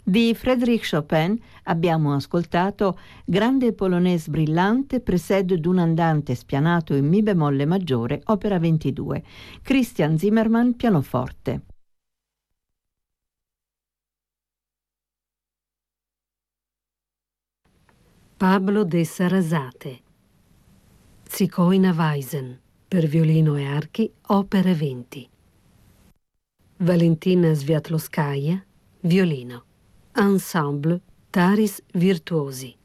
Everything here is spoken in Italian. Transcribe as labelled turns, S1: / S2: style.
S1: Di Frédéric Chopin abbiamo ascoltato Grande Polonaise brillante, précède d'un andante spianato in mi bemolle maggiore, opera 22. Christian Zimmermann, pianoforte.
S2: Pablo de Sarasate, Zigeuner Weisen, per violino e archi, opere 20. Valentina Sviatloskaya, violino. Ensemble Taris Virtuosi.